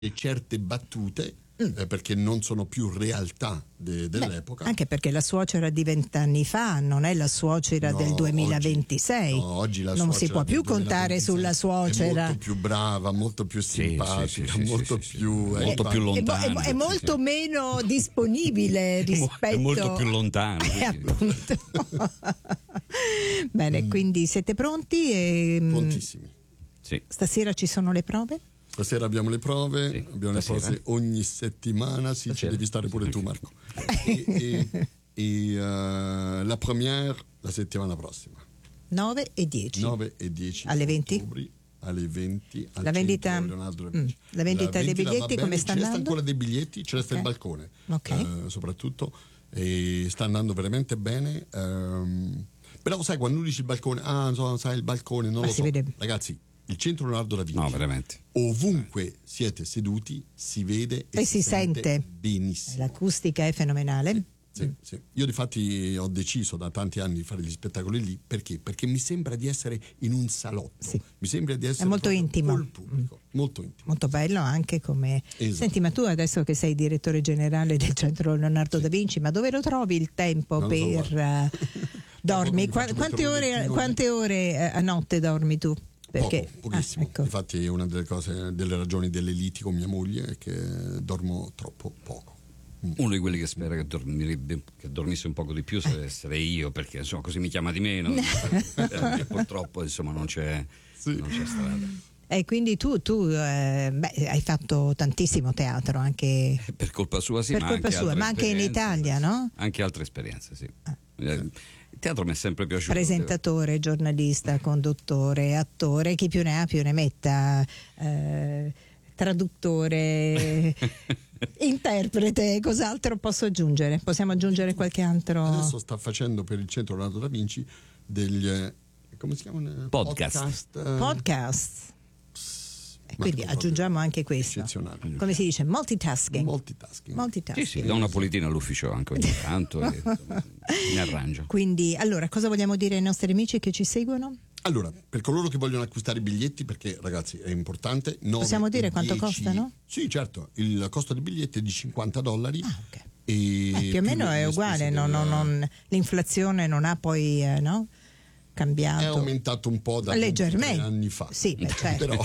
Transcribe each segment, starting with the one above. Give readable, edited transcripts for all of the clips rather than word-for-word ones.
certe battute perché non sono più realtà dell'epoca. Anche perché la suocera di 20 anni fa non è la suocera del 2026. Oggi la non si può più contare sulla suocera. È molto più brava, molto più simpatica, molto più lontana. È molto meno disponibile rispetto. È molto più lontano. Appunto. Bene, quindi siete pronti? Prontissimi. Sì. Stasera ci sono le prove? Stasera abbiamo le prove, abbiamo le prove ogni settimana, sì, ci devi stare pure tu, Marco. La première la settimana prossima. 9 e 10. 9 e 10 alle 20? Ottobre, alle 20 al la vendita, Leonardo da Vinci. La vendita dei biglietti come sta andando? Ci resta ancora dei biglietti, ci resta il balcone, soprattutto, e sta andando veramente bene. Però sai, quando dici il balcone, sai il balcone, non lo so. Vede. Ragazzi, il centro Leonardo da Vinci. No, veramente. Ovunque siete seduti si vede e si sente benissimo. L'acustica è fenomenale. Sì. Io difatti ho deciso da tanti anni di fare gli spettacoli lì perché mi sembra di essere in un salotto, mi sembra di essere è molto intimo col pubblico, molto intimo, molto bello anche come Senti, ma tu adesso che sei direttore generale del centro Leonardo da Vinci, ma dove lo trovi il tempo per dormi? Quante ore a notte dormi tu? Perché pochissimo. Infatti una delle ragioni delle liti con mia moglie è che dormo troppo poco. Uno di quelli che spera che dormisse un poco di più deve essere io, perché insomma così mi chiama di meno. Purtroppo insomma non c'è strada. E quindi tu hai fatto tantissimo teatro anche per colpa sua, ma anche in Italia, no? Anche altre esperienze, sì. Il teatro mi è sempre piaciuto. Presentatore, giornalista, conduttore, attore, chi più ne ha più ne metta, traduttore, interprete, cos'altro posso aggiungere? Possiamo aggiungere qualche altro? Adesso sta facendo per il centro Leonardo da Vinci degli come si chiamano? Podcast. Quindi aggiungiamo anche questo. Come si dice? Multitasking. Sì, do una politina all'ufficio anche ogni tanto e mi arrangio. Quindi, allora, cosa vogliamo dire ai nostri amici che ci seguono? Allora, per coloro che vogliono acquistare i biglietti, perché ragazzi è importante, possiamo dire quanto costano? Sì, certo, il costo del biglietto è di $50. Okay. E più o meno è uguale, l'inflazione non ha poi cambiato. È aumentato un po' da leggermente 3 anni fa. Sì, certo. Però,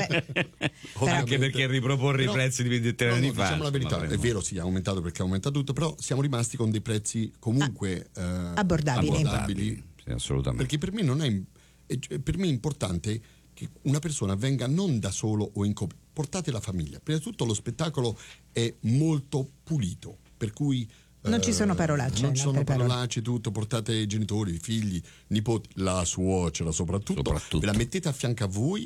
anche perché riproporre i prezzi di 3 anni fa. Diciamo la verità, è vero, sì, è aumentato perché aumenta tutto, però siamo rimasti con dei prezzi comunque abbordabili. Sì, assolutamente. Perché per me è importante che una persona venga non da solo o in coppia, portate la famiglia. Prima di tutto lo spettacolo è molto pulito, per cui non ci sono parolacce. Non ci sono parolacce, tutto, portate i genitori, i figli, nipoti, la suocera soprattutto. Ve la mettete a fianco a voi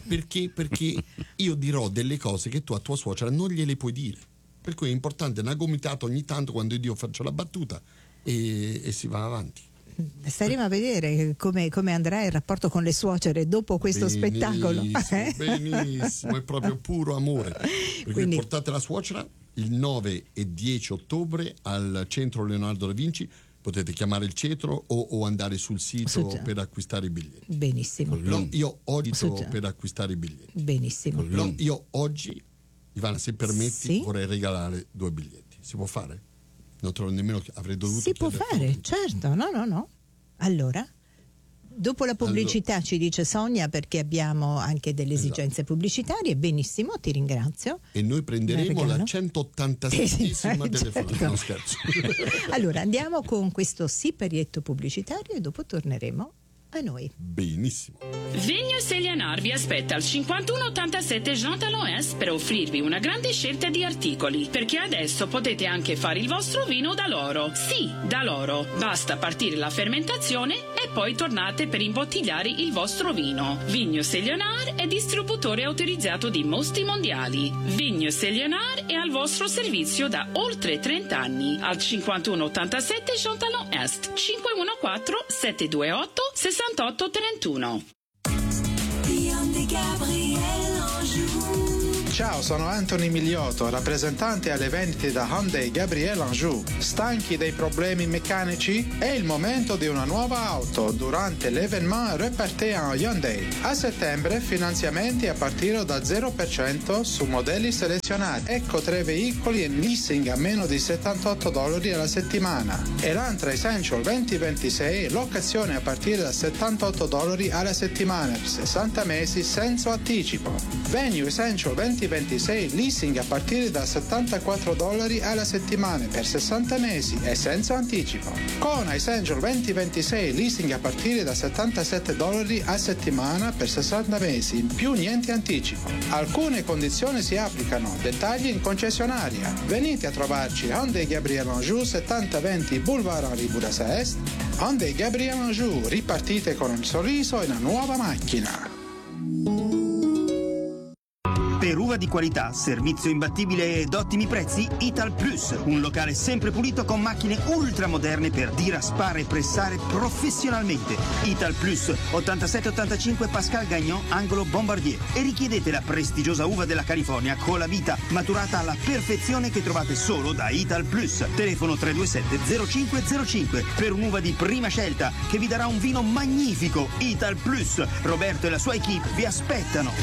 perché io dirò delle cose che tu a tua suocera non gliele puoi dire. Per cui è importante una gomitata ogni tanto quando io faccio la battuta e si va avanti. Staremo a vedere come andrà il rapporto con le suocere dopo questo spettacolo. Benissimo, è proprio puro amore. Quindi portate la suocera il 9 e 10 ottobre al centro Leonardo da Vinci. Potete chiamare il centro o andare sul sito per acquistare i biglietti. Benissimo. Io oggi per acquistare i biglietti. Benissimo. Io oggi, Ivana, se permetti, vorrei regalare 2 biglietti. Si può fare? Non trovo nemmeno che avrei dovuto. Si può fare, certo. No. Allora, dopo la pubblicità ci dice Sonia, perché abbiamo anche delle esigenze pubblicitarie. Benissimo, ti ringrazio. E noi prenderemo la 187esima telefonata. Non scherzo. Allora andiamo con questo siparietto pubblicitario e dopo torneremo a noi. Benissimo. Vigno Selianar vi aspetta al 5187 Jean Talon Est per offrirvi una grande scelta di articoli, perché adesso potete anche fare il vostro vino da loro. Sì, da loro. Basta partire la fermentazione e poi tornate per imbottigliare il vostro vino. Vigno Selianar è distributore autorizzato di mosti mondiali. Vigno Selianar è al vostro servizio da oltre 30 anni. Al 5187 Jean Talon Est, 514 728 6831. Ciao, sono Anthony Migliotto, rappresentante alle vendite da Hyundai Gabriel Anjou. Stanchi dei problemi meccanici? È il momento di una nuova auto durante l'Evénement Repartez en Hyundai. A settembre finanziamenti a partire da 0% su modelli selezionati. Ecco 3 veicoli in leasing a meno di $78 alla settimana. Elantra Essential 2026, locazione a partire da $78 alla settimana per 60 mesi senza anticipo. Venue Essential 2026, leasing a partire da $74 alla settimana per 60 mesi e senza anticipo. Kona Essential 2026, leasing a partire da $77 a settimana per 60 mesi, in più niente anticipo. Alcune condizioni si applicano, dettagli in concessionaria. Venite a trovarci Hyundai Gabriel Anjou 7020 Boulevard Henri Bourassa Est. Hyundai Gabriel Anjou, ripartite con un sorriso e una nuova macchina. Per uva di qualità, servizio imbattibile ed ottimi prezzi, Ital Plus, un locale sempre pulito con macchine ultramoderne per diraspare e pressare professionalmente. Ital Plus, 8785 Pascal Gagnon, angolo Bombardier. E richiedete la prestigiosa uva della California con la vita maturata alla perfezione che trovate solo da Ital Plus. Telefono 327-0505 per un'uva di prima scelta che vi darà un vino magnifico. Ital Plus, Roberto e la sua equipe vi aspettano.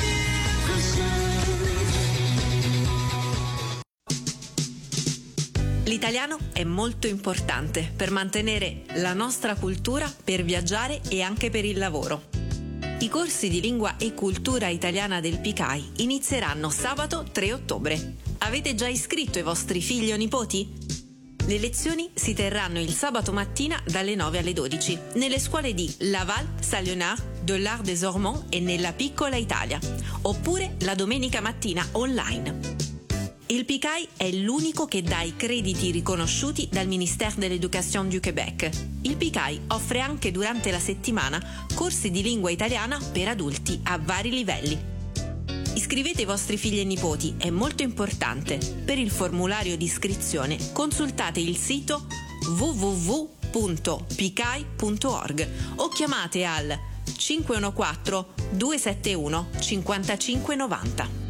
L'italiano è molto importante per mantenere la nostra cultura, per viaggiare e anche per il lavoro. I corsi di lingua e cultura italiana del PICAI inizieranno sabato 3 ottobre. Avete già iscritto i vostri figli o nipoti? Le lezioni si terranno il sabato mattina dalle 9 alle 12 nelle scuole di Laval, Saint-Léonard, de l'Art des Ormonts e nella Piccola Italia, oppure la domenica mattina online. Il PICAI è l'unico che dà i crediti riconosciuti dal Ministère de l'Éducation du Québec. Il PICAI offre anche durante la settimana corsi di lingua italiana per adulti a vari livelli. Iscrivete i vostri figli e nipoti, è molto importante. Per il formulario di iscrizione consultate il sito www.picai.org o chiamate al 514 271 5590.